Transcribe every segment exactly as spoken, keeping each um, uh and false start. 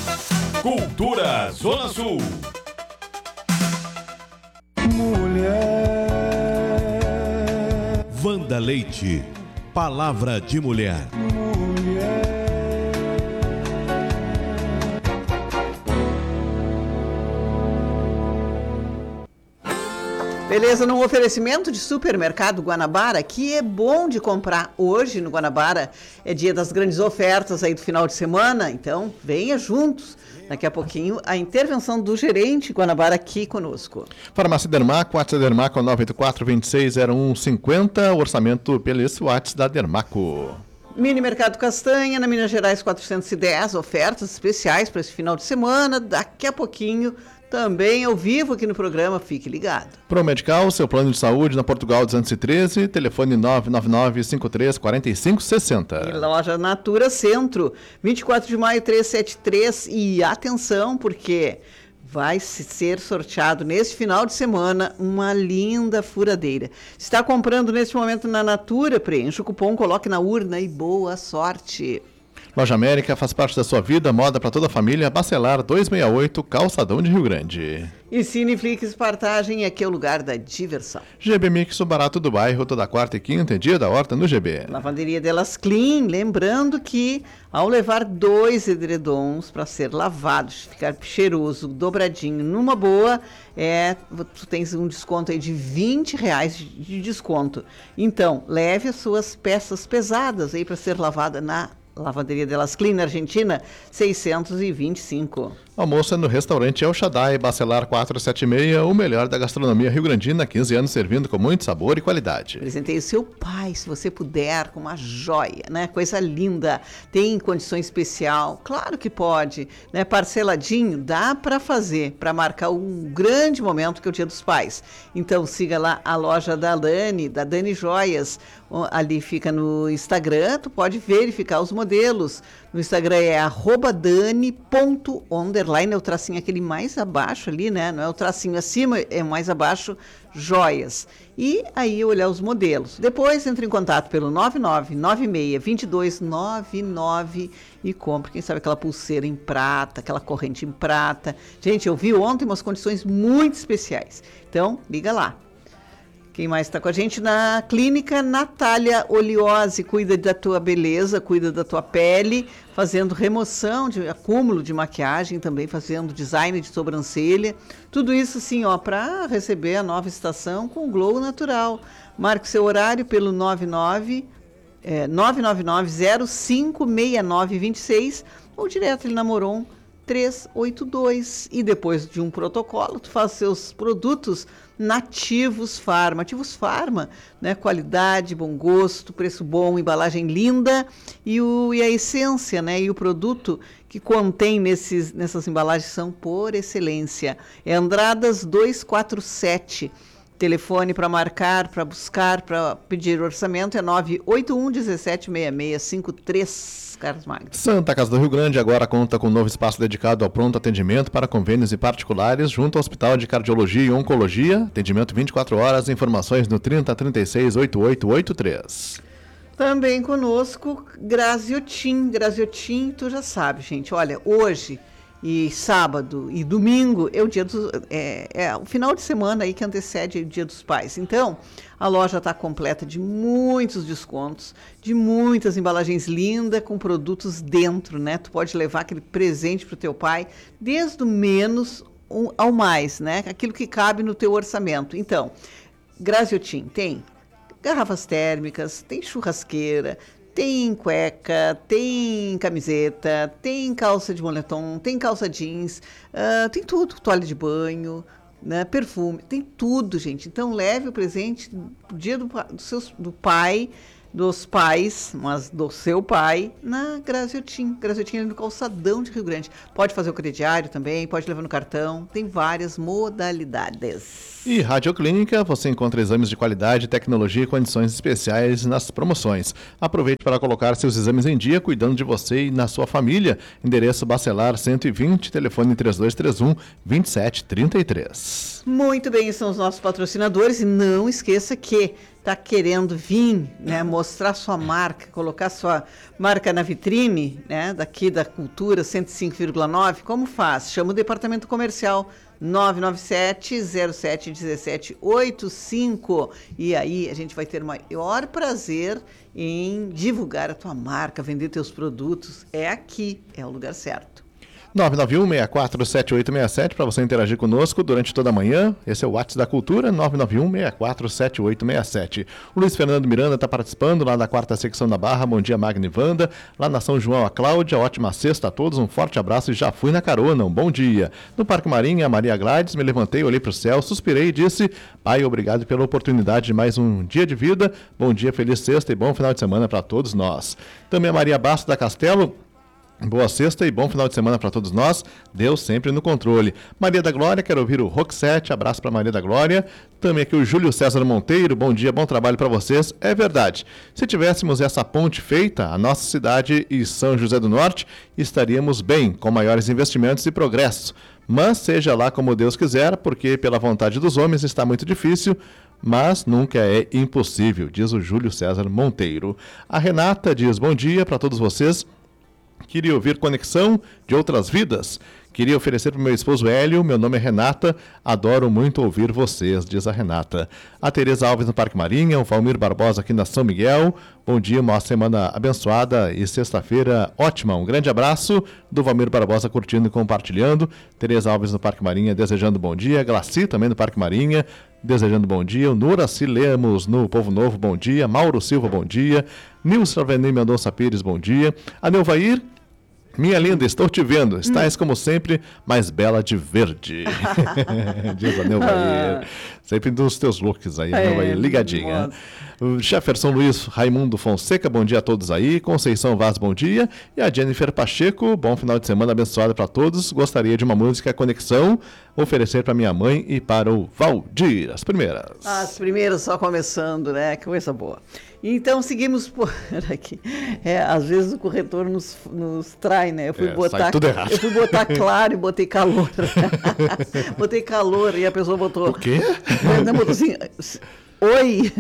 Cultura Zona Sul. Mulher. Wanda Leite. Palavra de mulher. Mulher. Beleza, num oferecimento de Supermercado Guanabara, que é bom de comprar hoje no Guanabara. É dia das grandes ofertas aí do final de semana, então venha juntos. Daqui a pouquinho, a intervenção do gerente Guanabara aqui conosco. Farmácia Dermaco, WhatsApp Dermaco nove oito quatro, dois seis zero um cinco zero, orçamento pelo WhatsApp da Dermaco. Mini Mercado Castanha, na Minas Gerais quatrocentos e dez, ofertas especiais para esse final de semana. Daqui a pouquinho, também ao vivo aqui no programa, fique ligado. Promedical, seu plano de saúde na Portugal duzentos e treze, telefone nove nove nove, cinco três quatro cinco seis zero. E loja Natura Centro, vinte e quatro de maio, trezentos e setenta e três. E atenção, porque vai ser sorteado neste final de semana uma linda furadeira. Se está comprando neste momento na Natura, preencha o cupom, coloque na urna e boa sorte. Loja América faz parte da sua vida, moda para toda a família, Bacelar duzentos e sessenta e oito, Calçadão de Rio Grande. E Cineflix Partagem, aqui é o lugar da diversão. G B Mix, o barato do bairro, toda quarta e quinta, dia da horta no G B. Lavanderia Delas Clean, lembrando que ao levar dois edredons para ser lavados, ficar cheiroso, dobradinho, numa boa, é, tu tens um desconto aí de vinte reais de desconto. Então, leve as suas peças pesadas aí para ser lavada na Lavanderia Delas Clean, Argentina, seiscentos e vinte e cinco. Almoço é no restaurante El Shaddai, Bacelar quatrocentos e setenta e seis, o melhor da gastronomia rio-grandina, quinze anos servindo com muito sabor e qualidade. Presentei o seu pai, se você puder, com uma joia, né? Coisa linda, tem condição especial, claro que pode, né? Parceladinho, dá para fazer, para marcar um grande momento que é o Dia dos Pais. Então siga lá a loja da Dani, da Dani Joias, ali fica no Instagram, tu pode verificar os modelos. No Instagram é arroba dani ponto underline, é o tracinho aquele mais abaixo ali, né? Não é o tracinho acima, é mais abaixo, joias. E aí olhar os modelos. Depois entre em contato pelo nove nove nove seis, dois dois nove nove e compre, quem sabe, aquela pulseira em prata, aquela corrente em prata. Gente, eu vi ontem umas condições muito especiais. Então, liga lá. Quem mais está com a gente na clínica? Natália Oliose, cuida da tua beleza, cuida da tua pele, fazendo remoção de acúmulo de maquiagem, também fazendo design de sobrancelha. Tudo isso, sim, ó, para receber a nova estação com glow natural. Marque seu horário pelo nove nove nove zero cinco seis nove dois seis ou direto ali na Moron trezentos e oitenta e dois. E depois de um protocolo, tu faz seus produtos Nativos Farma. Nativos Farma, né? Qualidade, bom gosto, preço bom, embalagem linda e, o, e a essência, né? E o produto que contém nesses, nessas embalagens são por excelência. É Andradas duzentos e quarenta e sete. Telefone para marcar, para buscar, para pedir orçamento é nove oito um, um sete seis seis cinco três. Carlos Magno. Santa Casa do Rio Grande agora conta com um novo espaço dedicado ao pronto atendimento para convênios e particulares junto ao Hospital de Cardiologia e Oncologia. Atendimento vinte e quatro horas, informações no trinta, trinta e seis, oitenta e oito oitenta e três. Também conosco, Graziotin. Graziotin, tu já sabe, gente. Olha, hoje e sábado e domingo é o dia do, é, é o final de semana aí que antecede o Dia dos Pais. Então, a loja está completa de muitos descontos, de muitas embalagens lindas com produtos dentro, né? Tu pode levar aquele presente para o teu pai, desde o menos ao mais, né? Aquilo que cabe no teu orçamento. Então, Graziotin tem garrafas térmicas, tem churrasqueira, tem cueca, tem camiseta, tem calça de moletom, tem calça jeans, uh, tem tudo, toalha de banho, né, perfume, tem tudo, gente. Então leve o presente do dia do, do, seus, do pai, dos pais, mas do seu pai, na Graziotin. Graziotin é no calçadão de Rio Grande. Pode fazer o crediário também, pode levar no cartão, tem várias modalidades. E Radioclínica, você encontra exames de qualidade, tecnologia e condições especiais nas promoções. Aproveite para colocar seus exames em dia, cuidando de você e na sua família. Endereço Bacelar cento e vinte, telefone três dois três um, dois sete três três. Muito bem, são os nossos patrocinadores. E não esqueça que está querendo vir, né, mostrar sua marca, colocar sua marca na vitrine, né, daqui da Cultura cento e cinco vírgula nove, como faz? Chama o departamento comercial nove nove sete, zero sete um sete oito cinco e aí a gente vai ter o maior prazer em divulgar a tua marca, vender teus produtos. É aqui, é o lugar certo. nove nove um, seis quatro sete oito seis sete para você interagir conosco durante toda a manhã. Esse é o WhatsApp da Cultura, nove nove um, seis quatro sete oito seis sete. O Luiz Fernando Miranda está participando lá da quarta secção da Barra. Bom dia, Magni Wanda. Lá na São João, a Cláudia. Ótima sexta a todos. Um forte abraço e já fui na carona. Um bom dia. No Parque Marinha, a Maria Gladys. Me levantei, olhei para o céu, suspirei e disse: Pai, obrigado pela oportunidade de mais um dia de vida. Bom dia, feliz sexta e bom final de semana para todos nós. Também a Maria Bastos da Castelo. Boa sexta e bom final de semana para todos nós. Deus sempre no controle. Maria da Glória, quero ouvir o Rock sete. Abraço para Maria da Glória. Também aqui o Júlio César Monteiro. Bom dia, bom trabalho para vocês. É verdade. Se tivéssemos essa ponte feita, a nossa cidade e São José do Norte estaríamos bem, com maiores investimentos e progresso. Mas seja lá como Deus quiser, porque pela vontade dos homens está muito difícil, mas nunca é impossível, diz o Júlio César Monteiro. A Renata diz: bom dia para todos vocês. Queria ouvir Conexão de Outras Vidas. Queria oferecer para o meu esposo Hélio. Meu nome é Renata. Adoro muito ouvir vocês, diz a Renata. A Tereza Alves no Parque Marinha. O Valmir Barbosa aqui na São Miguel. Bom dia, uma semana abençoada e sexta-feira ótima. Um grande abraço do Valmir Barbosa curtindo e compartilhando. Tereza Alves no Parque Marinha desejando bom dia. Glaci também no Parque Marinha desejando bom dia. O Nuraci Lemos no Povo Novo, bom dia. Mauro Silva, bom dia. Nilson Avenir Mendonça Pires, bom dia. A Neuvair: minha linda, estou te vendo. Estás, como sempre, mais bela de verde. Diz a Neuvair. Sempre dos teus looks aí, é, Neuvair, ligadinha. O Jefferson Luiz Raimundo Fonseca, bom dia a todos aí. Conceição Vaz, bom dia. E a Jennifer Pacheco, bom final de semana abençoado para todos. Gostaria de uma música Conexão, oferecer para minha mãe e para o Valdir. As primeiras. As primeiras só começando, né? Que coisa boa. Então, seguimos por aqui. É, às vezes o corretor nos, nos trai, né? Eu fui, é, botar, tudo errado. eu fui botar claro e botei calor. Botei calor e a pessoa botou... O quê? Não, botou assim... Oi!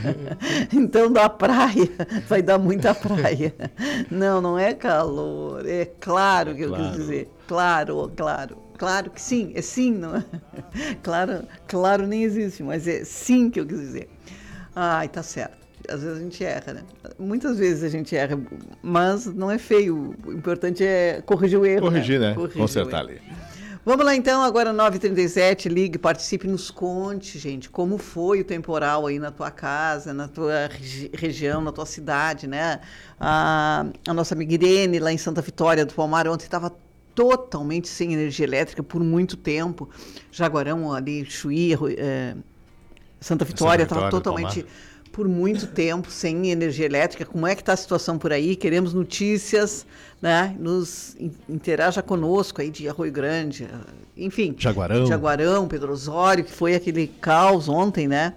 Então, da praia, vai dar muita praia. Não, não é calor. É claro é que claro. eu quis dizer. Claro, claro. Claro que sim, é sim. Não é? Claro, claro nem existe, mas é sim que eu quis dizer. Ai, tá certo. Às vezes a gente erra, né? Muitas vezes a gente erra, mas não é feio. O importante é corrigir o erro. Corrigir, né? né? Corrigir Consertar ali. Vamos lá então, agora nove e trinta e sete, ligue, participe, nos conte, gente, como foi o temporal aí na tua casa, na tua regi- região, na tua cidade, né? A, a nossa amiga Irene, lá em Santa Vitória do Palmar, ontem estava totalmente sem energia elétrica por muito tempo. Jaguarão ali, Chuí, é, Santa Vitória estava totalmente... por muito tempo sem energia elétrica. Como é que está a situação por aí? Queremos notícias, né? Nos interaja conosco aí de Arroio Grande, enfim. Jaguarão. Jaguarão, Pedro Osório, que foi aquele caos ontem, né?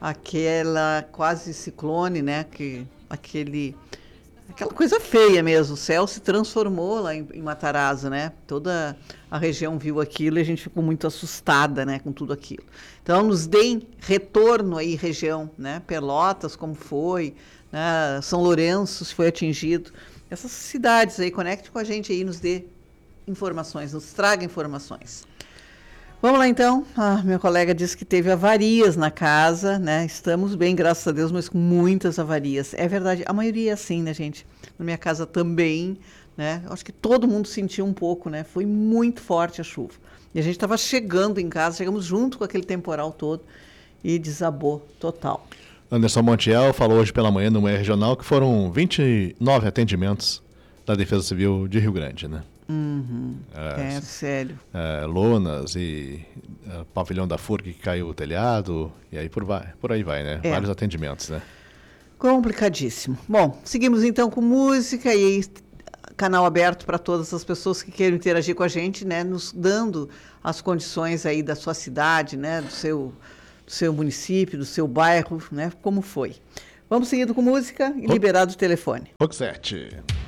Aquela quase ciclone, né? Que, aquele, aquela coisa feia mesmo. O céu se transformou lá em, em Matarazzo, né? Toda a região viu aquilo e a gente ficou muito assustada, né? Com tudo aquilo. Então, nos deem retorno aí, região, né? Pelotas, como foi, né? São Lourenço, se foi atingido. Essas cidades aí, conecte com a gente aí, nos dê informações, nos traga informações. Vamos lá, então. Ah, meu colega disse que teve avarias na casa, né? Estamos bem, graças a Deus, mas com muitas avarias. É verdade, a maioria é assim, né, gente? Na minha casa também, né? Acho que todo mundo sentiu um pouco, né? Foi muito forte a chuva. E a gente estava chegando em casa, chegamos junto com aquele temporal todo e desabou total. Anderson Montiel falou hoje pela manhã no Manhã Regional que foram vinte e nove atendimentos da Defesa Civil de Rio Grande, né? Uhum. É, é sério. É, lonas e é, pavilhão da F U R C que caiu o telhado, e aí por, vai, por aí vai, né? É. Vários atendimentos, né? Complicadíssimo. Bom, seguimos então com música e aí, canal aberto para todas as pessoas que queiram interagir com a gente, né? Nos dando as condições aí da sua cidade, né? Do seu, do seu município, do seu bairro, né? Como foi. Vamos seguindo com música e liberado o telefone. Rock sete.